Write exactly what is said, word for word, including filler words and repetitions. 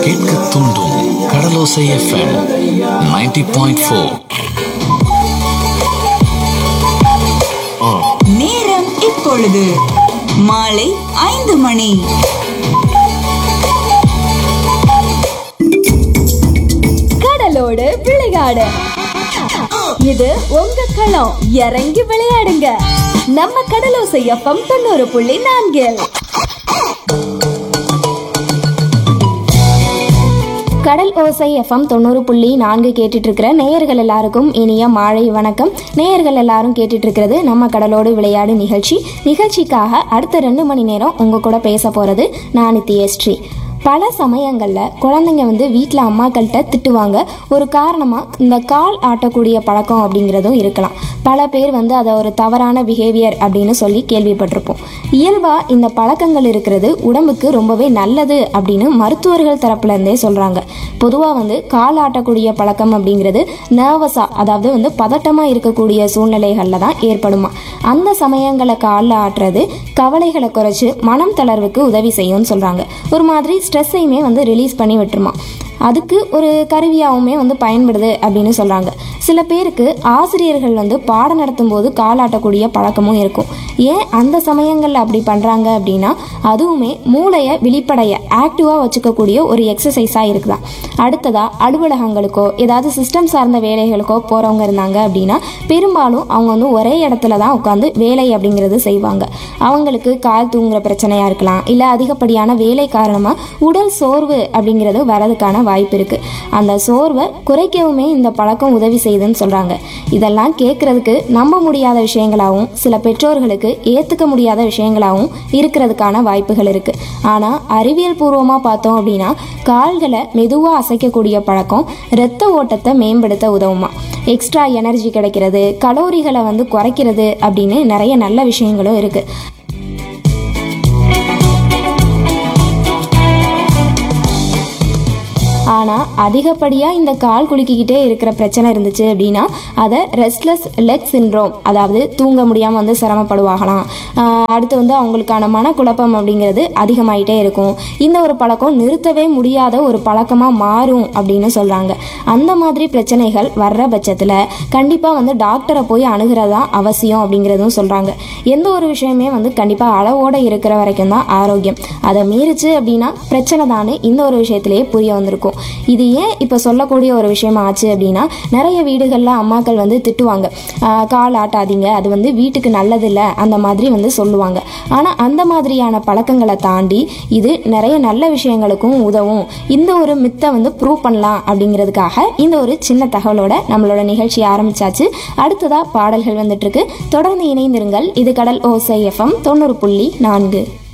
கேட்க தூண்டும் கடலோசை FM ninety point four. நேரம் இப்பொழுது மாலை ஐந்து மணி. கடலோடு விளையாடு, இது உங்க களம். இறங்கி விளையாடுங்க, நம்ம கடலோசை எஃப்எம் தொண்ணூறு புள்ளி நான்கில். கடல் ஓசை எஃப்எம் தொண்ணூறு புள்ளி நான்கு கேட்டுட்டு இருக்கிற நேயர்கள் எல்லாருக்கும் இனிய மாலை வணக்கம். நேயர்கள் எல்லாரும் கேட்டுட்டு இருக்கிறது நம்ம கடலோடு விளையாடு நிகழ்ச்சி. நிகழ்ச்சிக்காக அடுத்த ரெண்டு மணி நேரம் உங்க கூட பேச போறது நான் நித்யஸ்ரீ. பல சமயங்களில் குழந்தைங்க வந்து வீட்டில் அம்மாக்கள்கிட்ட திட்டுவாங்க. ஒரு காரணமாக இந்த கால் ஆட்டக்கூடிய பழக்கம் அப்படிங்கிறதும் இருக்கலாம். பல பேர் வந்து அதை ஒரு தவறான பிஹேவியர் அப்படின்னு சொல்லி கேள்விப்பட்டிருப்போம். இயல்பாக இந்த பழக்கங்கள் இருக்கிறது உடம்புக்கு ரொம்பவே நல்லது அப்படின்னு மருத்துவர்கள் தரப்புலேருந்தே சொல்கிறாங்க. பொதுவாக வந்து கால் ஆட்டக்கூடிய பழக்கம் அப்படிங்கிறது நர்வஸாக, அதாவது வந்து பதட்டமாக இருக்கக்கூடிய சூழ்நிலைகளில் தான் ஏற்படுமா. அந்த சமயங்களை காலில் ஆட்டுறது கவலைகளை குறைச்சி மனம் தளர்வுக்கு உதவி செய்யும்னு சொல்கிறாங்க. ஒரு மாதிரி ஸ்ட்ரெஸ்ஸையுமே வந்து ரிலீஸ் பண்ணி விட்டுருமா. அதுக்கு ஒரு கருவியாகவுமே வந்து பயன்படுது அப்படின்னு சொல்கிறாங்க. சில பேருக்கு ஆசிரியர்கள் வந்து பாடம் நடத்தும் போது காலாட்டக்கூடிய பழக்கமும் இருக்கும். ஏன் அந்த சமயங்களில் அப்படி பண்ணுறாங்க அப்படின்னா அதுவுமே மூளையை விழிப்படைய ஆக்டிவாக வச்சுக்கக்கூடிய ஒரு எக்ஸசைஸாக இருக்குதான். அடுத்ததாக அலுவலகங்களுக்கோ ஏதாவது சிஸ்டம் சார்ந்த வேலைகளுக்கோ போகிறவங்க இருந்தாங்க அப்படின்னா பெரும்பாலும் அவங்க வந்து ஒரே இடத்துல தான் உட்காந்து வேலை அப்படிங்கிறது செய்வாங்க. அவங்களுக்கு கால் தூங்குற பிரச்சனையாக இருக்கலாம், இல்லை அதிகப்படியான வேலை காரணமாக உடல் சோர்வு அப்படிங்கிறது வரதுக்கான வாய்ப்பு இருக்குது. அந்த சோர்வை குறைக்கவுமே இந்த பழக்கம் உதவி செய்யுதுன்னு சொல்கிறாங்க. இதெல்லாம் கேட்குறதுக்கு நம்ப முடியாத விஷயங்களாகவும் சில பெற்றோர்களுக்கு ஏற்றுக்க முடியாத விஷயங்களாகவும் இருக்கிறதுக்கான வாய்ப்புகள் இருக்குது. ஆனால் அறிவியல் பூர்வமாக பார்த்தோம் அப்படின்னா கால்களை மெதுவாக அசைக்கக்கூடிய பழக்கம் இரத்த ஓட்டத்தை மேம்படுத்த உதவுமா. எக்ஸ்ட்ரா எனர்ஜி கிடைக்கிறது, கலோரிகளை வந்து குறைக்கிறது அப்படின்னு நிறைய நல்ல விஷயங்களும் இருக்குது. ஆனால் அதிகப்படியாக இந்த கால் குலுக்கிக்கிட்டே இருக்கிற பிரச்சனை இருந்துச்சு அப்படின்னா அதை ரெஸ்ட்லெஸ் லெக் சிண்ட்ரோம், அதாவது தூங்க முடியாமல் வந்து சிரமப்படுவாங்களாம். அடுத்து வந்து அவங்களுக்கான மனக்குழப்பம் அப்படிங்கிறது அதிகமாயிட்டே இருக்கும். இந்த ஒரு பழக்கம் நிறுத்தவே முடியாத ஒரு பழக்கமாக மாறும் அப்படின்னு சொல்கிறாங்க. அந்த மாதிரி பிரச்சனைகள் வர்ற பட்சத்தில் கண்டிப்பாக வந்து டாக்டரை போய் அணுகிறதா அவசியம் அப்படிங்கிறதும் சொல்கிறாங்க. எந்த ஒரு விஷயமே வந்து கண்டிப்பாக அளவோடு இருக்கிற வரைக்கும் தான் ஆரோக்கியம். அதை மீறிச்சு அப்படின்னா பிரச்சனை தானே இந்த ஒரு விஷயத்திலேயே புரிய வந்திருக்கும். இது ஏன் இப்போ சொல்லக்கூடிய ஒரு விஷயமா ஆச்சு அப்படின்னா நிறைய வீடுகளில் அம்மாக்கள் வந்து திட்டுவாங்க, கால் ஆட்டாதீங்க, அது வந்து வீட்டுக்கு நல்லதில்லை, அந்த மாதிரி வந்து சொல்லுவாங்க. ஆனால் அந்த மாதிரியான பழக்கங்களை தாண்டி இது நிறைய நல்ல விஷயங்களுக்கும் உதவும். இந்த ஒரு மித்தை வந்து ப்ரூவ் பண்ணலாம் அப்படிங்கிறதுக்காக இந்த ஒரு சின்ன தகவலோட நம்மளோட நிகழ்ச்சி ஆரம்பிச்சாச்சு. அடுத்ததாக பாடல்கள் வந்துட்டு இருக்கு. தொடர்ந்து இணைந்திருங்கள். இது கடல் ஓசை எஃப்எம் தொண்ணூறு புள்ளி நான்கு.